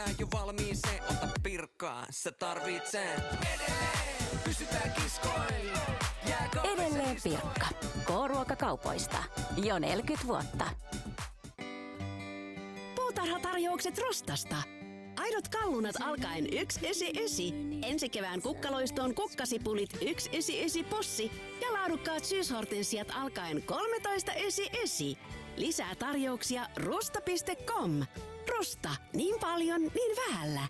Pystytään jo valmiiseen, ota pirkkaa, sä tarvit sen. Edelleen, pystytään kiskoilla. Edelleen Pirkka. K-ruokakaupoista. Jo 40 vuotta. Puutarhatarjoukset Rostasta. Aidot kallunat alkaen 199. Ensi kevään kukkaloistoon kukkasipulit 199 possi ja laadukkaat syyshortensiat alkaen 13,99. Lisää tarjouksia rusta.com. Rusta. Niin paljon, niin vähällä.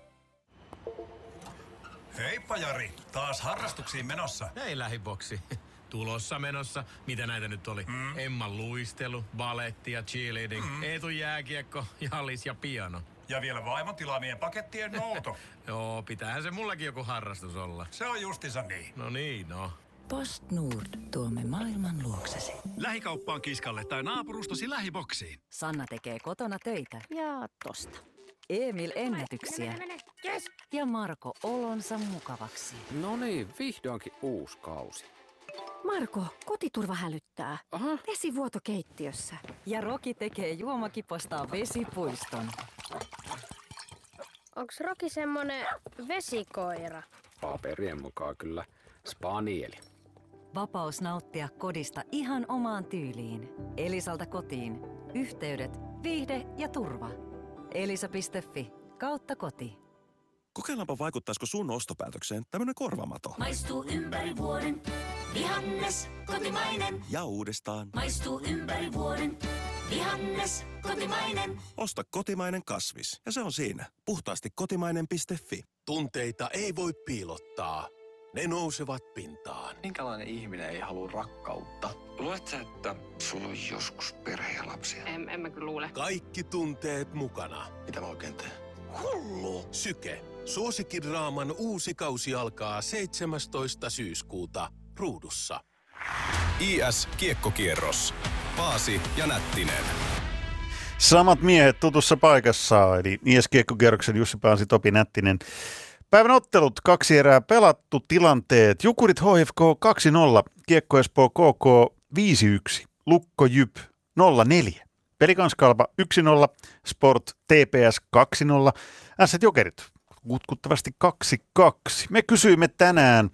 Heippa Jari, taas harrastuksiin menossa. Hei lähiboksi. Tulossa menossa. Mitä näitä nyt oli? Emman luistelu, baletti ja cheerleading, Eetu jääkiekko, jallis ja piano. Ja vielä vaimon tilaamien pakettien nouto. Joo, pitäähän se mullakin joku harrastus olla. Se on justiinsa niin. No niin, no. PostNord tuomme maailman luoksesi. Lähikauppaan kiskalle tai naapurustosi lähiboksiin. Sanna tekee kotona töitä ja tosta. Emil ennätyksiä. Yes. Ja Marko olonsa mukavaksi. No niin, vihdoinkin uusi kausi. Marko, kotiturva hälyttää. Aha. Vesivuoto keittiössä. Ja Roki tekee juomakipostaan vesipuiston. Onks Roki semmonen vesikoira? Paperien mukaan kyllä spanieli. Vapaus nauttia kodista ihan omaan tyyliin. Elisalta kotiin. Yhteydet, viihde ja turva. Elisa.fi/koti. Kokeillaanpa vaikuttaisiko sun ostopäätökseen tämmönen korvamato. Maistuu ympäri vuoden. Vihannes, kotimainen. Ja uudestaan. Maistuu ympäri vuoden. Vihannes, kotimainen. Osta kotimainen kasvis. Ja se on siinä. Puhtaasti kotimainen.fi. Tunteita ei voi piilottaa. Ne nousevat pintaan. Minkälainen ihminen ei halua rakkautta? Luuletko sä, että sulla on joskus perhe ja lapsia? En mä kyllä luule. Kaikki tunteet mukana. Mitä mä oikein teen? Hullu! Syke. Suosikkidraaman uusi kausi alkaa 17. syyskuuta Ruudussa. IS Kiekkokierros. Paasi ja Nättinen. Samat miehet tutussa paikassa, eli IS Kiekkokierroksen Jussi Paasi, Topi Nättinen. Päivän ottelut, 2 erää pelattu, tilanteet. Jukurit HFK 2-0, Kiekko Espoo KK 5-1, Lukko Jyp 0-4. Pelikanskalpa 1-0, Sport TPS 2-0, Ässät Jokerit kutkuttavasti 2-2. Me kysyimme tänään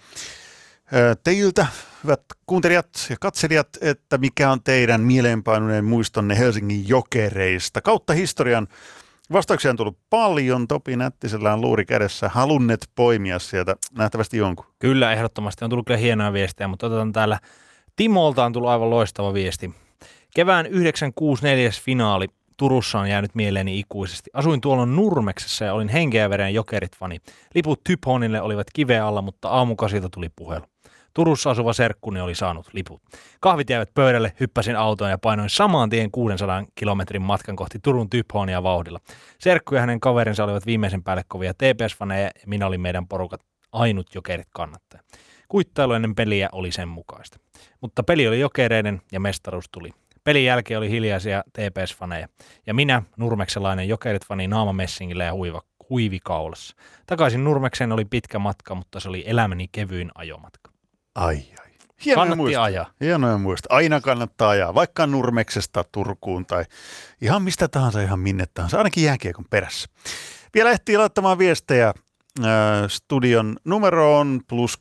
teiltä, hyvät kuuntelijat ja katselijat, että mikä on teidän mieleenpainuneen muistonne Helsingin Jokereista. Kautta historian vastauksia on tullut paljon. Topi Nättisellä on luuri kädessä. Halunneet poimia sieltä nähtävästi jonkun. Kyllä, ehdottomasti. On tullut kyllä hienoja viestejä, mutta otetaan täällä. Timolta on tullut aivan loistava viesti. Kevään 964 finaali Turussa on jäänyt mieleeni ikuisesti. Asuin tuolloin Nurmeksessa ja olin henkeä ja veren Jokerit-fani. Liput Typhonille olivat kiveä alla, mutta aamukasilta tuli puhelu. Turussa asuva serkkuni oli saanut liput. Kahvit jäivät pöydälle, hyppäsin autoon ja painoin saman tien 600 kilometrin matkan kohti Turun Typhonia vauhdilla. Serkku ja hänen kaverinsa olivat viimeisen päälle kovia TPS-faneja ja minä olin meidän porukat ainut Jokerit kannattaja. Kuittailu ennen peliä oli sen mukaista. Mutta peli oli Jokereiden ja mestaruus tuli. Pelin jälkeen oli hiljaisia TPS-faneja ja minä, nurmekselainen Jokerit-fani naamamessingillä ja huivikaulassa. Takaisin Nurmekseen oli pitkä matka, mutta se oli elämäni kevyin ajomatka. Ai. Kannatti ajaa. Hienoja muista. Aina kannattaa ajaa, vaikka Nurmeksesta Turkuun tai ihan mistä tahansa, ihan minne tahansa, ainakin jääkiekon perässä. Vielä ehtii laittamaan viestejä. Studion numero on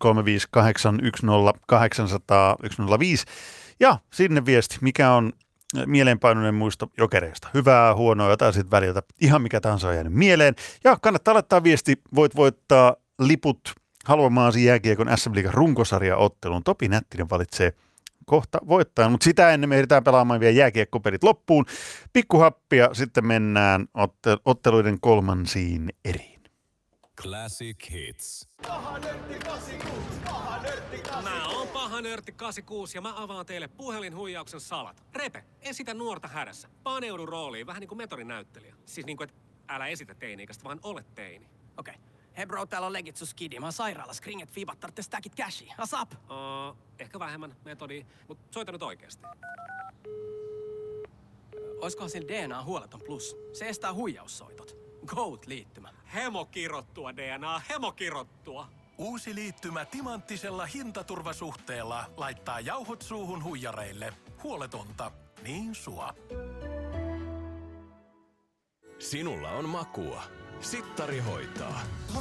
+358 10 800 105. Ja sinne viesti, mikä on mieleenpainoinen muisto Jokereista. Hyvää, huonoa, jotain siitä väliltä. Ihan mikä tahansa on jäänyt mieleen. Ja kannattaa laittaa viesti, voit voittaa liput haluamaasi jääkiekon SM Liigan runkosarjaotteluun. Topi Nättinen valitsee kohta voittajan, mutta sitä ennen me ehditään pelaamaan vielä jääkiekkopelit loppuun. Pikkuhappia, sitten mennään otteluiden kolmansiin eriin. Classic Hits. Mä oon paha nörtti 86 ja mä avaan teille puhelinhuijauksen salat. Repe, esitä nuorta hädässä. Paneudu rooliin, vähän niin kuin metorinäyttelijä. Siis niin kuin, että älä esitä teini-ikäistä, vaan ole teini. Okei. Hei bro, täällä on legit skidi. Mä oon sairaalassa. Kringet fiibat tarvitse stackit cashia. Asap! Ehkä vähemmän metodia, mut soita nyt oikeesti. Oiskohan sen DNA huoleton plus? Se estää huijaussoitot. Goat-liittymä. Hemokirottua DNA, hemokirottua. Uusi liittymä timanttisella hintaturvasuhteella laittaa jauhot suuhun huijareille. Huoletonta, niin sua. Sinulla on makua. Sittari hoitaa.